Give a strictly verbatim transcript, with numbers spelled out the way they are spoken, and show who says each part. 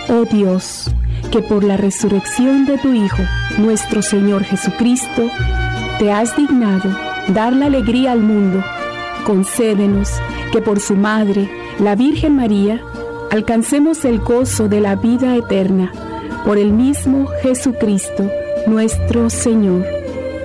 Speaker 1: Oh Dios, que por la resurrección de tu Hijo, nuestro Señor Jesucristo, te has dignado dar la alegría al mundo, concédenos que por su Madre, la Virgen María, alcancemos el gozo de la vida eterna, por el mismo Jesucristo, nuestro Señor.